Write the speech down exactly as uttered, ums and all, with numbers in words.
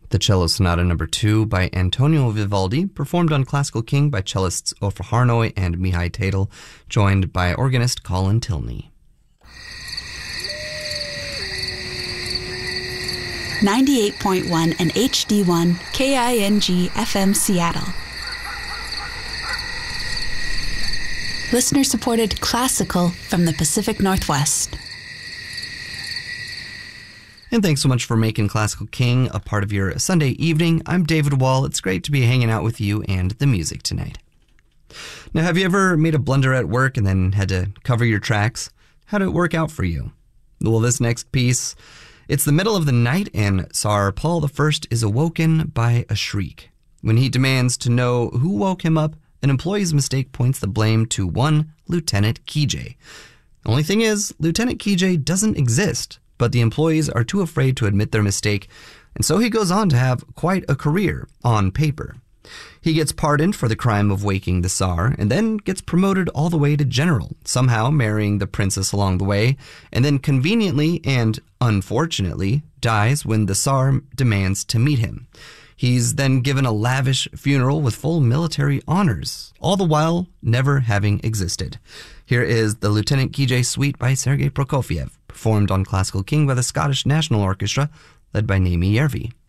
The Cello Sonata Number two by Antonio Vivaldi, performed on Classical King by cellists Ofra Harnoy and Mihai Tadel, joined by organist Colin Tilney. ninety-eight point one and H D one K I N G F M Seattle. Listener-supported classical from the Pacific Northwest. And thanks so much for making Classical King a part of your Sunday evening. I'm David Wall. It's great to be hanging out with you and the music tonight. Now, have you ever made a blunder at work and then had to cover your tracks? How did it work out for you? Well, this next piece, it's the middle of the night and Tsar Paul the First is awoken by a shriek. When he demands to know who woke him up, an employee's mistake points the blame to one Lieutenant Kijé. The only thing is, Lieutenant Kijé doesn't exist, but the employees are too afraid to admit their mistake, and so he goes on to have quite a career on paper. He gets pardoned for the crime of waking the Tsar, and then gets promoted all the way to general, somehow marrying the princess along the way, and then conveniently and unfortunately dies when the Tsar demands to meet him. He's then given a lavish funeral with full military honors, all the while never having existed. Here is the Lieutenant Kijé Suite by Sergei Prokofiev, performed on Classical King by the Scottish National Orchestra, led by Naomi Järvi.